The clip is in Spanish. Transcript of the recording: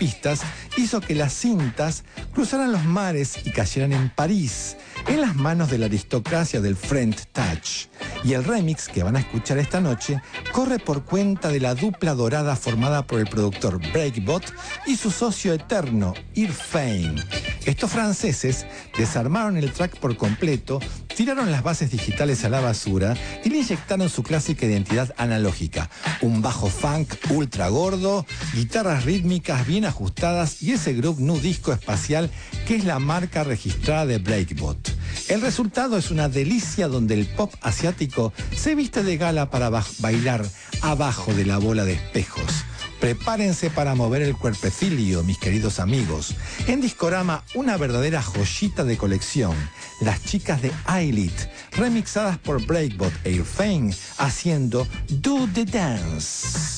pistas hizo que las cintas cruzaran los mares y cayeran en París, en las manos de la aristocracia del French Touch. Y el remix que van a escuchar esta noche corre por cuenta de la dupla dorada formada por el productor Breakbot y su socio eterno, Irfane. Estos franceses desarmaron el track por completo, tiraron las bases digitales a la basura y le inyectaron su clásica identidad analógica. Un bajo funk ultra gordo, guitarras rítmicas bien ajustadas y ese groove nu disco espacial que es la marca registrada de Breakbot. El resultado es una delicia donde el pop asiático se viste de gala para bailar abajo de la bola de espejos. Prepárense para mover el cuerpecilio, mis queridos amigos. En Discorama, una verdadera joyita de colección. Las chicas de Eyelid, remixadas por Breakbot e Irfane, haciendo Do the Dance.